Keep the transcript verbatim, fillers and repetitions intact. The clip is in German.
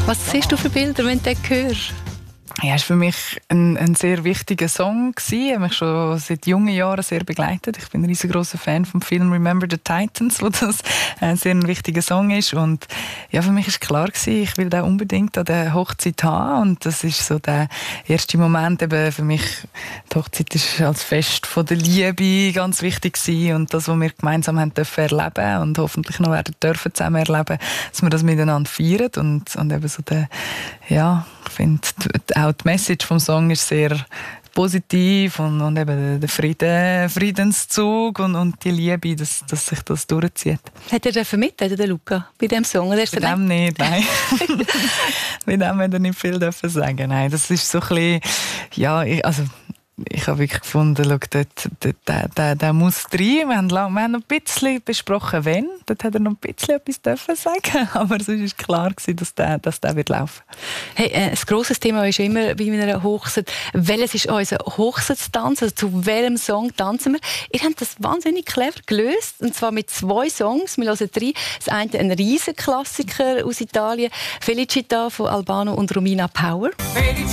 Was siehst du für Bilder, wenn du den hörst? Ja, es war für mich ein, ein sehr wichtiger Song. Er hat mich schon seit jungen Jahren sehr begleitet. Ich bin ein riesengroßer Fan vom Film Remember the Titans, wo das ein sehr ein wichtiger Song ist. Und ja, für mich war klar gewesen, ich will den unbedingt an der Hochzeit haben. Und das ist so der erste Moment eben für mich. Die Hochzeit ist als Fest von der Liebe ganz wichtig gewesen. Und das, was wir gemeinsam haben dürfen erleben und hoffentlich noch werden dürfen zusammen erleben, dass wir das miteinander feiern. Und, und eben so der, ja, ich finde, auch die Message vom Song ist sehr positiv und, und eben der Frieden, Friedenszug und, und die Liebe, dass, dass sich das durchzieht. Hat er den mit, der Luca, bei diesem Song? Oder bei dem nicht, nein. Bei dem hat er nicht viel dürfen sagen. Nein, das ist so ein bisschen, ja, ich, also ich habe wirklich gefunden, schau, dort, dort, der, der, der muss rein. Wir haben, lang, wir haben noch ein bisschen besprochen, wenn. Dort hat er noch ein bisschen etwas dürfen sagen. Aber sonst war klar, dass der, dass der wird laufen. Hey, äh, ein grosses Thema ist immer bei einer Hochzeit, welches ist unser Hochzeitstanz, also zu welchem Song tanzen wir. Ihr habt das wahnsinnig clever gelöst, und zwar mit zwei Songs. Wir hören drei. Das eine ein riesen Klassiker aus Italien, Felicita von Albano und Romina Power.